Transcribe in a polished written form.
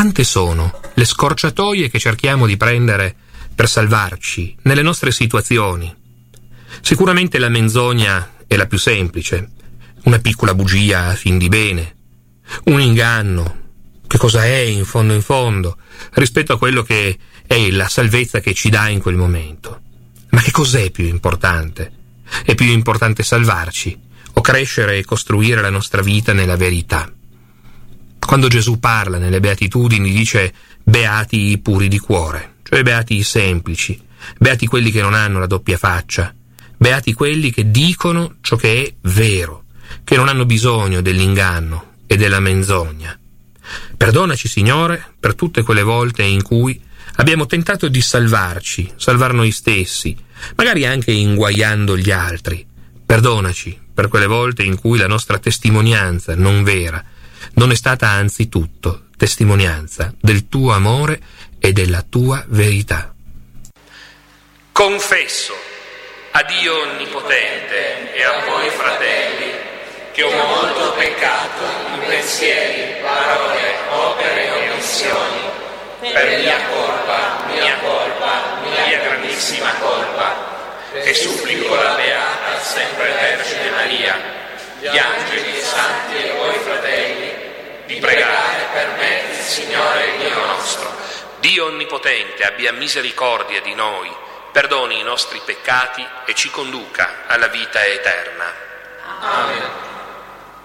Quante sono le scorciatoie che cerchiamo di prendere per salvarci nelle nostre situazioni? Sicuramente la menzogna è la più semplice, una piccola bugia a fin di bene, un inganno. Che cosa è in fondo rispetto a quello che è la salvezza che ci dà in quel momento? Ma che cos'è più importante? È più importante salvarci o crescere e costruire la nostra vita nella verità? Quando Gesù parla nelle Beatitudini dice beati i puri di cuore, cioè beati i semplici, beati quelli che non hanno la doppia faccia, beati quelli che dicono ciò che è vero, che non hanno bisogno dell'inganno e della menzogna. Perdonaci, Signore, per tutte quelle volte in cui abbiamo tentato di salvar noi stessi, magari anche inguaiando gli altri. Perdonaci per quelle volte in cui la nostra testimonianza non vera non è stata anzitutto testimonianza del tuo amore e della tua verità. Confesso a Dio Onnipotente e a voi, fratelli, che ho molto peccato in pensieri, parole, opere e omissioni, per mia colpa, mia grandissima colpa, e supplico la Beata sempre Vergine Maria, gli angeli e santi e voi, fratelli, di pregare per me, il Signore Dio nostro. Dio Onnipotente abbia misericordia di noi, perdoni i nostri peccati e ci conduca alla vita eterna. Amen.